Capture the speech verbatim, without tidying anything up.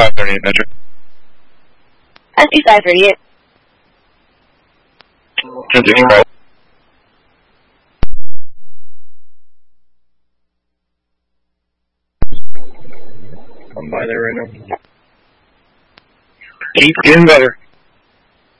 five thirty-eight, metric. S D five thirty-eight. Transition right. I'm by there right now. Keep getting better.